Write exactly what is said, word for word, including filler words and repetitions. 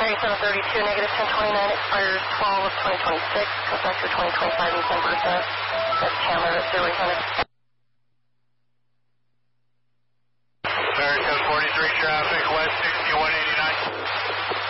Ferry seven thirty-two, negative ten twenty-nine, expires twelve of twenty twenty-six, comes back through twenty twenty-five in San Bertha. That's Chandler at zero eight hundred. Ferry seven forty-three, traffic, west sixty-one eighty-nine.